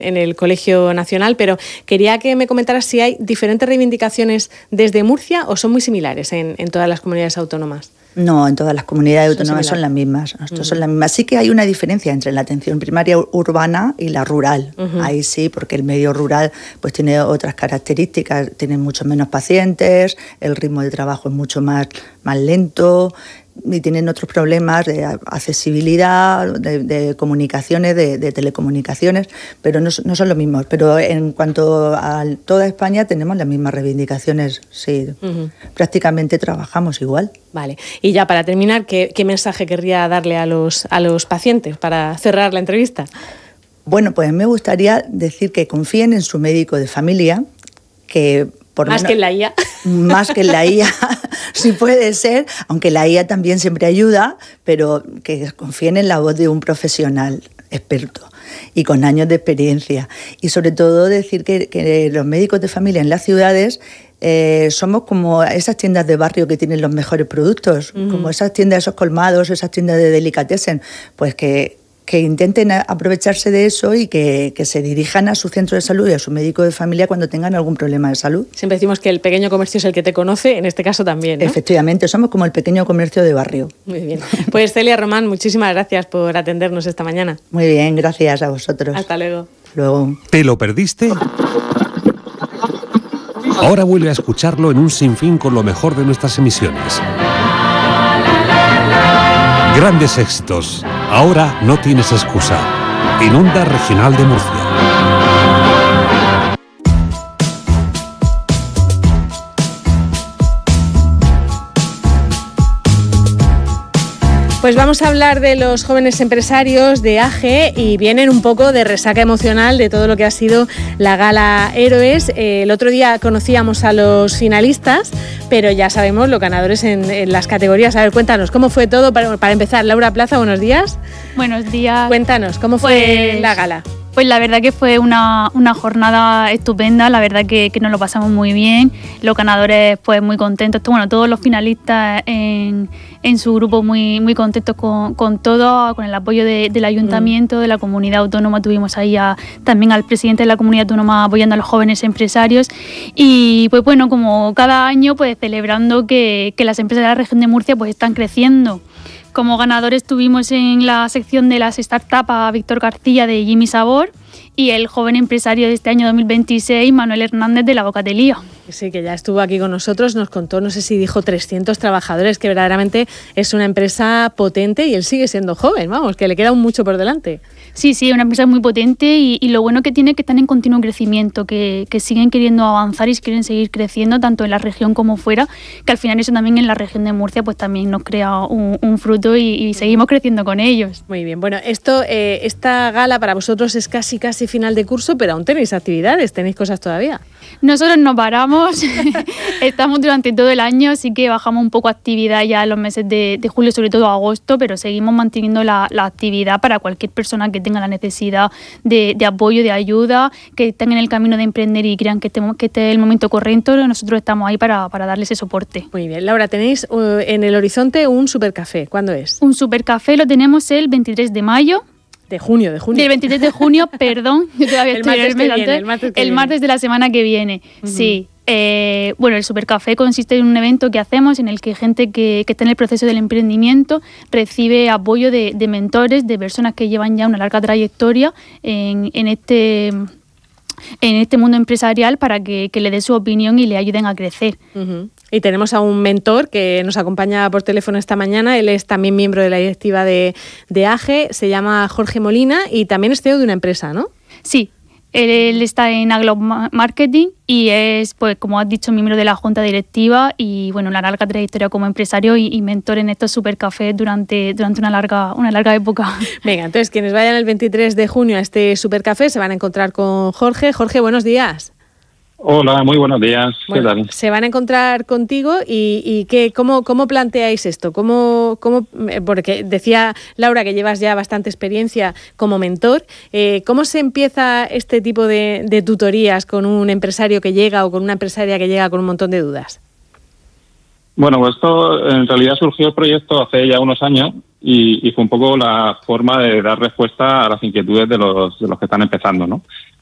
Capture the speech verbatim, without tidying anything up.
en el Colegio Nacional, pero quería que me comentaras si hay diferentes reivindicaciones desde Murcia o son muy similares en, en todas las comunidades autónomas. No, en todas las comunidades autónomas son las mismas. Nosotros uh-huh. son las mismas. Sí que hay una diferencia entre la atención primaria urbana y la rural. Uh-huh. Ahí sí, porque el medio rural pues tiene otras características, tiene muchos menos pacientes, el ritmo de trabajo es mucho más, más lento y tienen otros problemas de accesibilidad, de, de comunicaciones, de, de telecomunicaciones, pero no, no son los mismos. Pero en cuanto a toda España tenemos las mismas reivindicaciones, sí, uh-huh. prácticamente trabajamos igual. Vale, y ya para terminar, ¿qué, qué mensaje querría darle a los, a los pacientes para cerrar la entrevista? Bueno, pues me gustaría decir que confíen en su médico de familia, que por más menos, que en la I A. Más que en la I A, sí puede ser, aunque la I A también siempre ayuda, pero que confíen en la voz de un profesional experto y con años de experiencia. Y sobre todo decir que, que los médicos de familia en las ciudades eh, somos como esas tiendas de barrio que tienen los mejores productos, uh-huh. como esas tiendas, esos colmados, esas tiendas de delicatessen, pues que... que intenten aprovecharse de eso y que, que se dirijan a su centro de salud y a su médico de familia cuando tengan algún problema de salud. Siempre decimos que el pequeño comercio es el que te conoce, en este caso también, ¿no? Efectivamente, somos como el pequeño comercio de barrio. Muy bien. Pues Celia Román, muchísimas gracias por atendernos esta mañana. Muy bien, gracias a vosotros. Hasta luego. Luego. ¿Te lo perdiste? Ahora vuelve a escucharlo en un sinfín con lo mejor de nuestras emisiones. Grandes éxitos. Ahora no tienes excusa. En Onda Regional de Murcia. Pues vamos a hablar de los jóvenes empresarios de A G E y vienen un poco de resaca emocional de todo lo que ha sido la Gala Héroes. Eh, el otro día conocíamos a los finalistas, pero ya sabemos los ganadores en, en las categorías. A ver, cuéntanos, ¿cómo fue todo? Para, para empezar, Laura Plaza, buenos días. Buenos días. Cuéntanos, ¿cómo fue pues, la gala? Pues la verdad que fue una, una jornada estupenda, la verdad que, que nos lo pasamos muy bien, los ganadores pues muy contentos, bueno, todos los finalistas en, en su grupo muy, muy contentos con, con todo, con el apoyo de, del ayuntamiento, mm. de la comunidad autónoma, tuvimos ahí a, también al presidente de la comunidad autónoma apoyando a los jóvenes empresarios y pues bueno, como cada año pues celebrando que, que las empresas de la región de Murcia pues están creciendo. Como ganadores tuvimos en la sección de las startups a Víctor García de Jimmy Sabor y el joven empresario de este año dos mil veintiséis, Manuel Hernández de La Bocatelía. Sí, que ya estuvo aquí con nosotros, nos contó, no sé si dijo trescientos trabajadores, que verdaderamente es una empresa potente y él sigue siendo joven, vamos, que le queda mucho por delante. Sí, sí, una empresa muy potente y, y lo bueno que tiene es que están en continuo crecimiento, que, que siguen queriendo avanzar y quieren seguir creciendo tanto en la región como fuera, que al final eso también en la región de Murcia pues también nos crea un, un fruto y, y seguimos creciendo con ellos. Muy bien, bueno, esto, eh, esta gala para vosotros es casi casi final de curso, pero aún tenéis actividades, tenéis cosas todavía. Nosotros no paramos, estamos durante todo el año, así que bajamos un poco actividad ya en los meses de, de julio, sobre todo agosto, pero seguimos manteniendo la, la actividad para cualquier persona que tenga la necesidad de, de apoyo, de ayuda, que estén en el camino de emprender y crean que este, que este es el momento correcto. Nosotros estamos ahí para, para darles ese soporte. Muy bien, Laura, tenéis uh, en el horizonte un supercafé, ¿cuándo es? Un supercafé lo tenemos el veintitrés de mayo. De junio, de junio. Del veintitrés de junio, perdón. Yo todavía el, estoy martes viene, antes, el martes que El viene. martes de la semana que viene, uh-huh. sí. Eh, bueno, el Supercafé consiste en un evento que hacemos en el que gente que, que está en el proceso del emprendimiento recibe apoyo de, de mentores, de personas que llevan ya una larga trayectoria en, en este... en este mundo empresarial para que, que le dé su opinión y le ayuden a crecer. Uh-huh. Y tenemos a un mentor que nos acompaña por teléfono esta mañana. Él es también miembro de la directiva de, de A G E, se llama Jorge Molina y también es C E O de una empresa, ¿no? Sí, él, él está en Aglob Marketing y es, pues como has dicho, miembro de la junta directiva y bueno, una larga trayectoria como empresario y, y mentor en estos supercafés durante, durante una larga, una larga época. Venga, entonces quienes vayan el veintitrés de junio a este supercafé se van a encontrar con Jorge. Jorge, buenos días. Hola, muy buenos días. Bueno, ¿qué tal? Se van a encontrar contigo y, y ¿qué, cómo, ¿cómo planteáis esto? ¿Cómo, cómo, porque decía Laura que llevas ya bastante experiencia como mentor. Eh, ¿Cómo se empieza este tipo de, de tutorías con un empresario que llega o con una empresaria que llega con un montón de dudas? Bueno, pues esto en realidad surgió el proyecto hace ya unos años y, y fue un poco la forma de dar respuesta a las inquietudes de los, de los que están empezando, ¿no?